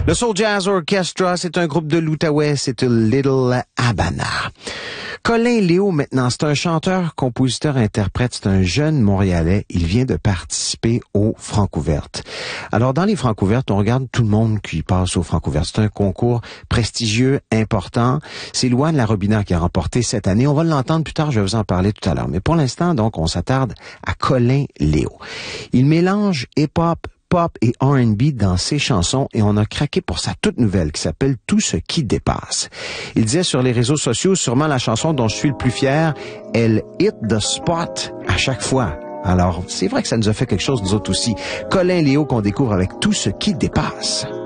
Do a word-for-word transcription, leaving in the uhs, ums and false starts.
Le Soul Jazz Orchestra, c'est un groupe de l'Outaouais, c'est Little Habana. Colin Léo, maintenant, c'est un chanteur, compositeur, interprète, c'est un jeune Montréalais. Il vient de participer aux Francouvertes. Alors, dans les Francouvertes, on regarde tout le monde qui passe aux Francouvertes. C'est un concours prestigieux, important. C'est Louane Larobina qui a remporté cette année. On va l'entendre plus tard, je vais vous en parler tout à l'heure. Mais pour l'instant, donc, on s'attarde à Colin Léo. Il mélange hip-hop, pop et R and B dans ses chansons et on a craqué pour sa toute nouvelle qui s'appelle Tout ce qui dépasse. Il disait sur les réseaux sociaux, sûrement la chanson dont je suis le plus fier, elle hit the spot à chaque fois. Alors, c'est vrai que ça nous a fait quelque chose nous autres aussi. Colin Léo qu'on découvre avec Tout ce qui dépasse.